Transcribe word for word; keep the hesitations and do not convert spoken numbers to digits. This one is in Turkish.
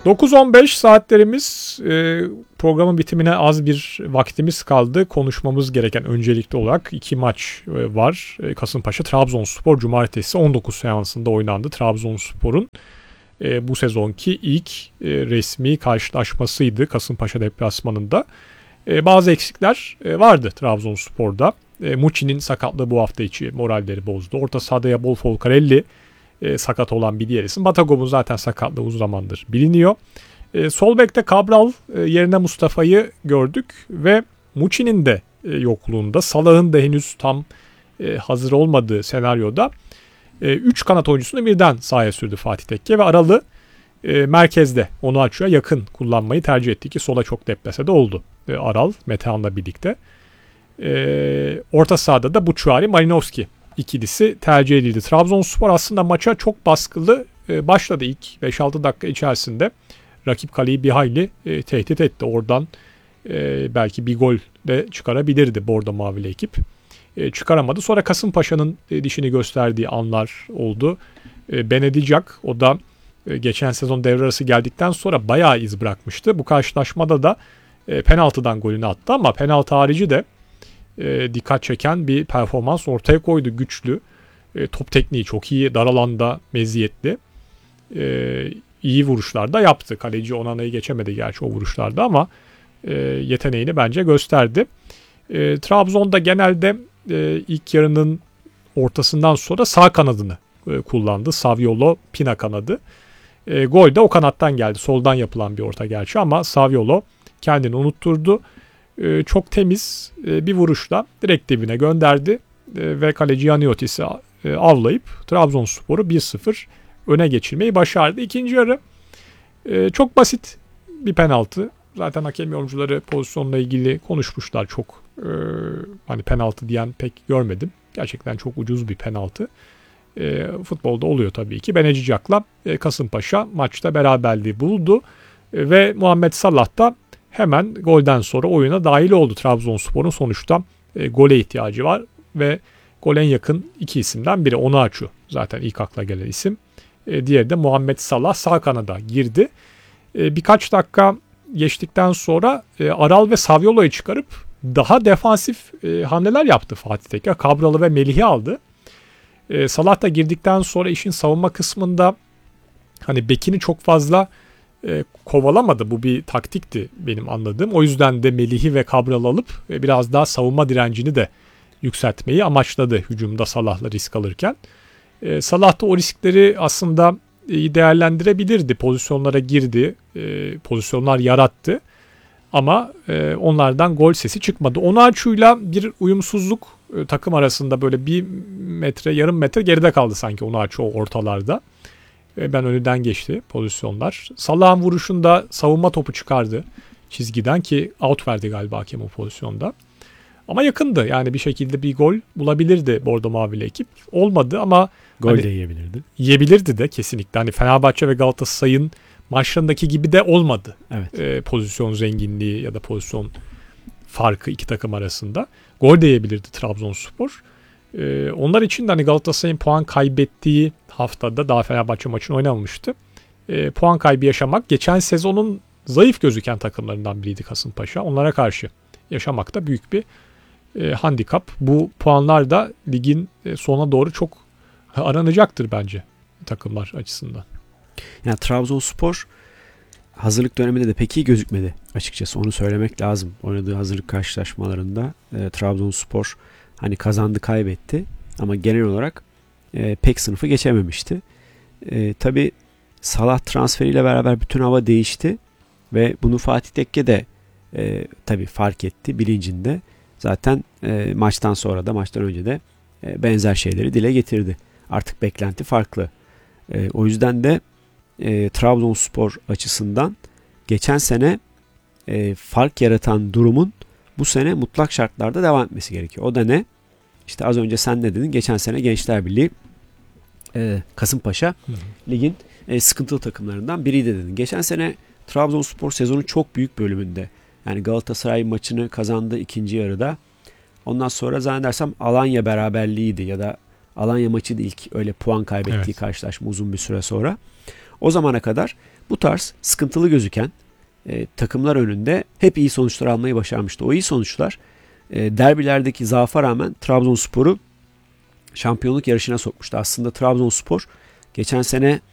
dokuz on beş saatlerimiz, e, programın bitimine az bir vaktimiz kaldı. Konuşmamız gereken öncelikli olarak iki maç e, var. E, Kasımpaşa Trabzonspor cumartesi on dokuz seansında oynandı. Trabzonspor'un e, bu sezonki ilk e, resmi karşılaşmasıydı Kasımpaşa deplasmanında. E, bazı eksikler e, vardı Trabzonspor'da. E, Muçi'nin sakatlığı bu hafta içi moralleri bozdu. Orta sahada Yabol Folcarelli E, sakat olan bir diğer isim. Batagom'un zaten sakatlığı uzun zamandır biliniyor. E, sol bekte Cabral e, yerine Mustafa'yı gördük ve Muçi'nin de e, yokluğunda, Salah'ın da henüz tam e, hazır olmadığı senaryoda üç e, kanat oyuncusunu birden sahaya sürdü Fatih Tekke ve Aral'ı e, merkezde onu açıyor. Yakın kullanmayı tercih etti ki sola çok deplase de oldu e, Aral Metehan'la birlikte. E, orta sahada da Buçuari Malinowski ikilisi tercih edildi. Trabzonspor aslında maça çok baskılı e, başladı ilk beş altı dakika içerisinde. Rakip kaleyi bir hayli e, tehdit etti. Oradan e, belki bir gol de çıkarabilirdi Bordo Mavili ekip. E, çıkaramadı. Sonra Kasımpaşa'nın e, dişini gösterdiği anlar oldu. E, Benedicak o da e, geçen sezon devre arası geldikten sonra bayağı iz bırakmıştı. Bu karşılaşmada da e, penaltıdan golünü attı ama penaltı harici de E, dikkat çeken bir performans ortaya koydu. Güçlü. E, top tekniği çok iyi. Dar alanda meziyetli. E, iyi vuruşlar da yaptı. Kaleci Onana'yı geçemedi gerçi o vuruşlarda ama e, yeteneğini bence gösterdi. E, Trabzon'da genelde e, ilk yarının ortasından sonra sağ kanadını e, kullandı. Saviolo Pina kanadı. E, gol de o kanattan geldi. Soldan yapılan bir orta gerçi ama Saviolo kendini unutturdu. Çok temiz bir vuruşla direkt dibine gönderdi ve kaleci Yaniotis'i avlayıp Trabzonspor'u bir sıfır öne geçirmeyi başardı. İkinci yarı çok basit bir penaltı. Zaten hakem yorumcuları pozisyonla ilgili konuşmuşlar çok. Hani penaltı diyen pek görmedim. Gerçekten çok ucuz bir penaltı. Futbolda oluyor tabii ki. Benedicak'la Kasımpaşa maçta beraberliği buldu ve Muhammed Salah da hemen golden sonra oyuna dahil oldu. Trabzonspor'un sonuçta e, gole ihtiyacı var ve gole en yakın iki isimden biri Onuachu zaten ilk akla gelen isim. E, diğeri de Muhammed Salah sağ kanada girdi. E, birkaç dakika geçtikten sonra e, Aral ve Saviolo'yu çıkarıp daha defansif e, hamleler yaptı Fatih Tekke. Cabral'ı ve Melih'i aldı. E, Salah da girdikten sonra işin savunma kısmında hani bekini çok fazla E, kovalamadı. Bu bir taktikti benim anladığım. O yüzden de Melih'i ve Cabral'ı alıp e, biraz daha savunma direncini de yükseltmeyi amaçladı hücumda Salah'la risk alırken. E, Salah da o riskleri aslında iyi değerlendirebilirdi. Pozisyonlara girdi. E, pozisyonlar yarattı. Ama e, onlardan gol sesi çıkmadı. Onuachu'yla bir uyumsuzluk e, takım arasında böyle bir metre yarım metre geride kaldı sanki Onuachu o ortalarda. Ben önünden geçti pozisyonlar. Salah'ın vuruşunda savunma topu çıkardı çizgiden ki out verdi galiba hakem o pozisyonda. Ama yakındı yani bir şekilde bir gol bulabilirdi Bordo Mavili ekip. Olmadı ama gol hani, de yiyebilirdi. Yiyebilirdi de kesinlikle. Hani Fenerbahçe ve Galatasaray'ın maçlarındaki gibi de olmadı. Evet. Ee, pozisyon zenginliği ya da pozisyon farkı iki takım arasında. Gol de yiyebilirdi Trabzonspor. Ee, onlar için de hani Galatasaray'ın puan kaybettiği haftada daha Fenerbahçe maçını oynamamıştı. Ee, puan kaybı yaşamak geçen sezonun zayıf gözüken takımlarından biriydi Kasımpaşa. Onlara karşı yaşamak da büyük bir e, handikap. Bu puanlar da ligin e, sonuna doğru çok aranacaktır bence takımlar açısından. Yani Trabzonspor hazırlık döneminde de pek iyi gözükmedi açıkçası. Onu söylemek lazım. Oynadığı hazırlık karşılaşmalarında e, Trabzonspor hani kazandı kaybetti ama genel olarak e, pek sınıfı geçememişti. E, tabii Salah transferiyle beraber bütün hava değişti ve bunu Fatih Tekke de e, tabii fark etti bilincinde. Zaten e, maçtan sonra da maçtan önce de e, benzer şeyleri dile getirdi. Artık beklenti farklı. E, o yüzden de e, Trabzonspor açısından geçen sene e, fark yaratan durumun bu sene mutlak şartlarda devam etmesi gerekiyor. O da ne? İşte az önce sen ne dedin? Geçen sene Gençler Birliği e, Kasımpaşa hı hı. ligin e, sıkıntılı takımlarından biriydi dedin. Geçen sene Trabzonspor sezonun çok büyük bölümünde yani Galatasaray maçını kazandı ikinci yarıda. Ondan sonra zannedersem Alanya beraberliğiydi ya da Alanya maçıydı ilk öyle puan kaybettiği evet. karşılaşma uzun bir süre sonra. O zamana kadar bu tarz sıkıntılı gözüken e, takımlar önünde hep iyi sonuçlar almayı başarmıştı. O iyi sonuçlar e, derbilerdeki zaafa rağmen Trabzonspor'u şampiyonluk yarışına sokmuştu. Aslında Trabzonspor geçen sene